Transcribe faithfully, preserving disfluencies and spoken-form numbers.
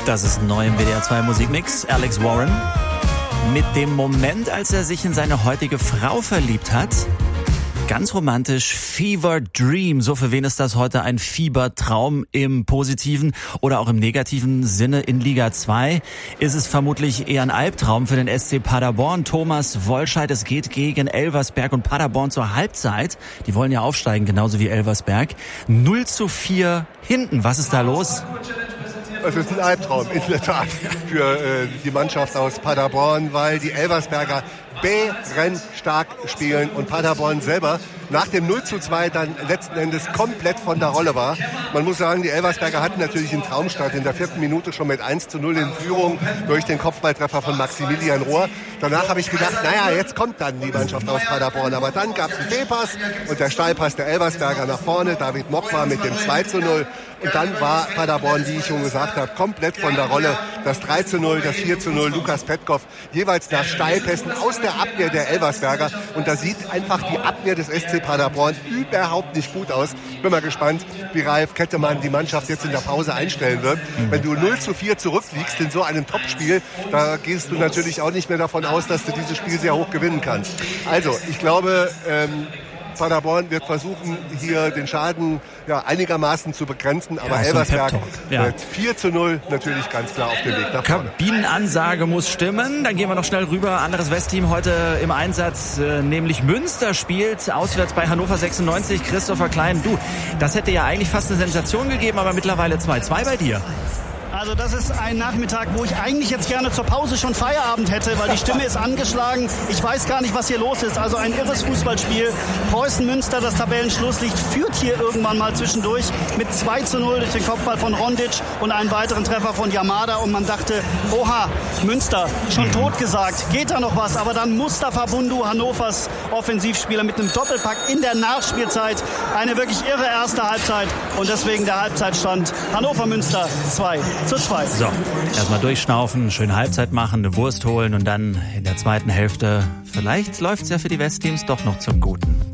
Das ist neu im W D R zwei Musikmix. Alex Warren mit dem Moment, als er sich in seine heutige Frau verliebt hat. Ganz romantisch, Fever Dream. So, für wen ist das heute ein Fiebertraum im positiven oder auch im negativen Sinne in Liga zwei? Ist es vermutlich eher ein Albtraum für den S C Paderborn. Thomas Wollscheid, es geht gegen Elversberg und Paderborn zur Halbzeit. Die wollen ja aufsteigen, genauso wie Elversberg. null zu vier hinten. Was ist da los? Es ist ein Albtraum, in der Tat, für äh, die Mannschaft aus Paderborn, weil die Elversberger bärenstark spielen und Paderborn selber nach dem null zu zwei dann letzten Endes komplett von der Rolle war. Man muss sagen, die Elversberger hatten natürlich einen Traumstart in der vierten Minute schon mit eins zu null in Führung durch den Kopfballtreffer von Maximilian Rohr. Danach habe ich gedacht, naja, jetzt kommt dann die Mannschaft aus Paderborn. Aber dann gab es einen Fehlpass und der Steilpass der Elversberger nach vorne. David Mokwa mit dem zwei zu null. Und dann war Paderborn, wie ich schon gesagt habe, komplett von der Rolle. Das drei zu null, das vier zu null, Lukas Petkov jeweils nach Steilpässen aus der Abwehr der Elversberger. Und da sieht einfach die Abwehr des S C Paderborn überhaupt nicht gut aus. Bin mal gespannt, wie Ralf Kettemann die Mannschaft jetzt in der Pause einstellen wird. Wenn du null zu vier zurückliegst in so einem Topspiel, da gehst du natürlich auch nicht mehr davon aus, dass du dieses Spiel sehr hoch gewinnen kannst. Also, ich glaube, ähm, Paderborn wird versuchen, hier den Schaden ja, einigermaßen zu begrenzen, aber ja, Elversberg ja. mit vier zu null natürlich ganz klar auf dem Weg nach vorne. Kabinenansage muss stimmen. Dann gehen wir noch schnell rüber. Anderes Westteam heute im Einsatz, äh, nämlich Münster spielt auswärts bei Hannover sechsundneunzig. Christopher Klein, du, das hätte ja eigentlich fast eine Sensation gegeben, aber mittlerweile zwei zu zwei bei dir. Also das ist ein Nachmittag, wo ich eigentlich jetzt gerne zur Pause schon Feierabend hätte, weil die Stimme ist angeschlagen. Ich weiß gar nicht, was hier los ist. Also ein irres Fußballspiel. Preußen Münster, das Tabellenschlusslicht, führt hier irgendwann mal zwischendurch mit zwei zu null durch den Kopfball von Rondic und einen weiteren Treffer von Yamada. Und man dachte, oha, Münster, schon tot gesagt, geht da noch was? Aber dann Mustafa Bundu, Hannovers Offensivspieler, mit einem Doppelpack in der Nachspielzeit. Eine wirklich irre erste Halbzeit. Und deswegen der Halbzeitstand Hannover Münster zwei zu zwei. So, erstmal durchschnaufen, schön Halbzeit machen, eine Wurst holen und dann in der zweiten Hälfte, vielleicht läuft es ja für die Westteams doch noch zum Guten.